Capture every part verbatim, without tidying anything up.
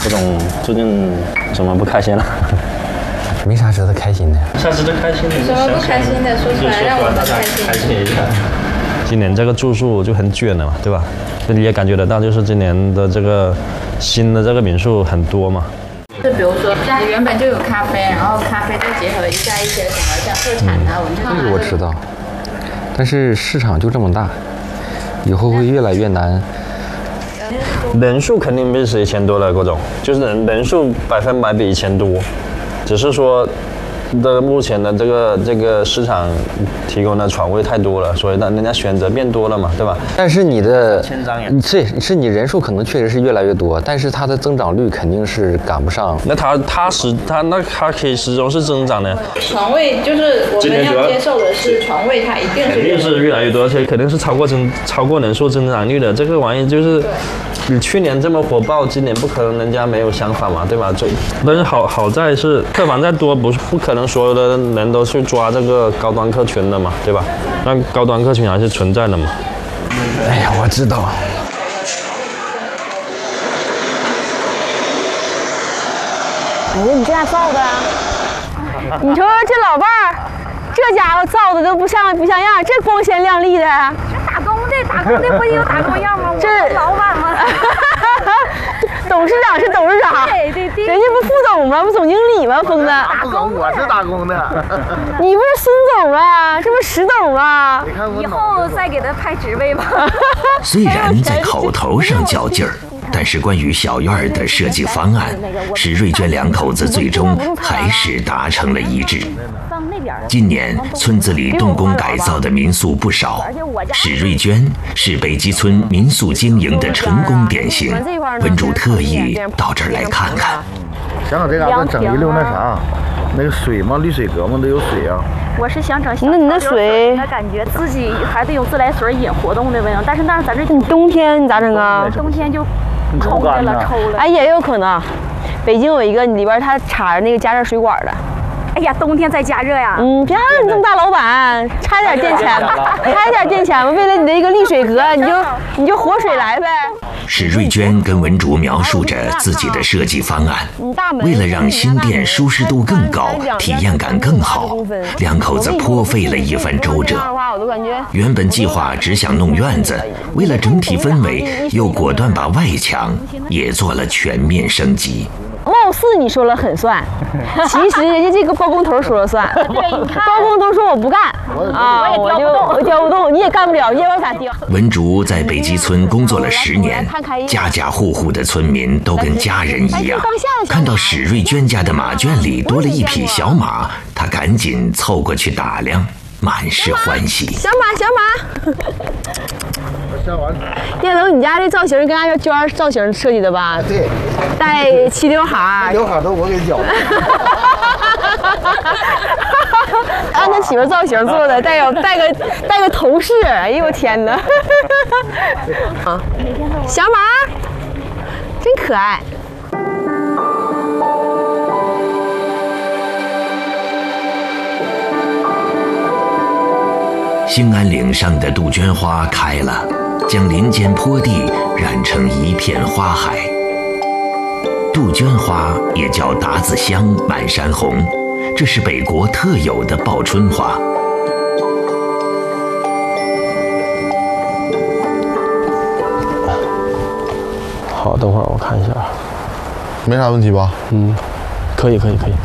不懂最近怎么不开心了？ 没啥值得开心的。 啥值得开心的？ 什么不开心的？说出来让我们开心。 开心一下。今年这个住宿就很卷了嘛，对吧？就你也感觉得到，就是今年的这个新的这个民宿很多嘛。 就比如说家里原本就有咖啡，然后咖啡再结合一下一些什么像特产啊、文创啊。 这个我知道，但是市场就这么大，以后会越来越难。 人数肯定比以前多了，各种就是人人数百分百比以前多，只是说的目前的这个这个市场提供的床位太多了，所以让人家选择变多了嘛，对吧？ 但是你的是是你人数可能确实是越来越多，但是它的增长率肯定是赶不上。 那它它始它那它可以始终是增长的。 床位就是我们要接受的是床位，它一定是肯定是越来越多，而且肯定是超过增超过人数增长率的。这个玩意就是你去年这么火爆，今年不可能人家没有想法嘛，对吧？就但是好好在是客房再多，不是不可能所有的人都去抓这个高端客群的嘛，对吧？那高端客群还是存在的嘛。 哎呀，我知道。 哎呀，你这咋造的啊？你说这老伴儿，这家伙造的都不像不像样，这光鲜亮丽的。 打工的，打工的不也有打工样吗？ 这老板吗？ 董事长是董事长， 对对对， 人家不副总吗？不总经理吗？封的。 打工，我是打工的。 你不是孙总啊？这不是石董啊？ 以后再给他派职位吧。 虽然在口头上较劲儿，但是关于小院儿的设计方案，史瑞娟两口子最终还是达成了一致。今年村子里动工改造的民宿不少，史瑞娟是北极村民宿经营的成功典型。文主特意到这儿来看看。 想想这嘎达整一溜那啥，那个水嘛，滤水阁嘛都有水啊。 我是想整小那你那水， 那感觉自己还得有自来水引活动的味道，但是那咱这你冬天你咋整啊？ 冬天就抽的了，抽了。 哎，也有可能。北京有一个里边它插着那个加热水管的。 哎呀，冬天再加热呀！ 嗯，别你这么大老板，差点垫钱吧，差点垫钱吧。为了你的一个沥水阁，你就你就活水来呗。 史瑞娟跟文竹描述着自己的设计方案，为了让新店舒适度更高，体验感更好，两口子颇费了一番周折。原本计划只想弄院子，为了整体氛围，又果断把外墙也做了全面升级。 貌似你说了很算，其实人家这个包工头说了算。包工头说我不干啊，我就我调不动，你也干不了，你也往咋调？ 文竹在北极村工作了十年，家家户户的村民都跟家人一样。看到史瑞娟家的马圈里多了一匹小马，他赶紧凑过去打量，满是欢喜。 小马，小马。叶龙，你家这造型跟俺娟儿造型设计的吧？ 对， 带齐刘海， 刘海都我给绞的。 按他媳妇造型做的，带有带个带个头饰，哎呦我天哪！啊，小马，真可爱。 兴安岭上的杜鹃花开了，将林间坡地染成一片花海。杜鹃花也叫达子香、满山红，这是北国特有的报春花。 好，等会儿我看一下， 没啥问题吧？ 嗯，可以，可以，可以。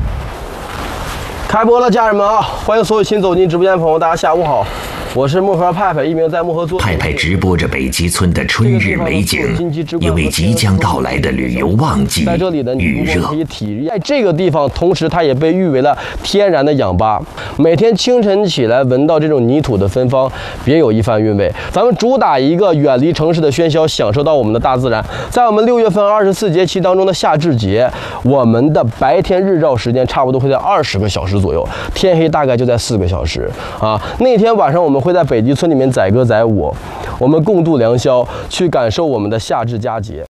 开播了，家人们啊！欢迎所有新走进直播间的朋友，大家下午好，我是漠河派派，一名在漠河做。 派派直播着北极村的春日美景，也为即将到来的旅游旺季在这里的预热。 可以体验在这个地方，同时它也被誉为了天然的氧吧。每天清晨起来，闻到这种泥土的芬芳，别有一番韵味。咱们主打一个远离城市的喧嚣，享受到我们的大自然。在我们六月份二十四节气当中的夏至节，我们的白天日照时间差不多会在二十个小时左右，天黑大概就在四个小时啊。那天晚上我们会在北极村里面载歌载舞，我们共度良宵，去感受我们的夏至佳节。